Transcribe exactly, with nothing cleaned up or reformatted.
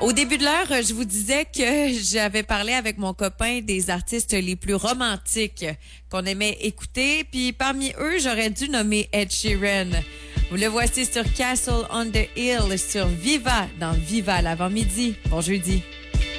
Au début de l'heure, je vous disais que j'avais parlé avec mon copain des artistes les plus romantiques qu'on aimait écouter. Puis parmi eux, j'aurais dû nommer Ed Sheeran. Vous le voici sur Castle on the Hill, sur Viva, dans Viva l'avant-midi. Bon jeudi.